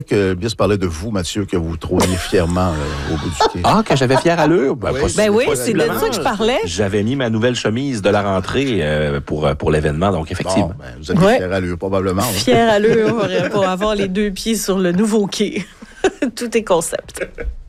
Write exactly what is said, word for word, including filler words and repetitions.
que Biss parlait de vous, Mathieu, que vous trouviez fièrement euh, au bout du quai. Ah, que j'avais fière allure? Ben, Oui. possi- Ben oui, c'est de possiblement. ça que je parlais. J'avais mis ma nouvelle chemise de la rentrée euh, pour, pour l'événement, donc effectivement. Bon, ben, vous aviez Ouais. fière allure, probablement. hein. Fière allure pour avoir les deux pieds sur le nouveau quai. Tout est concept.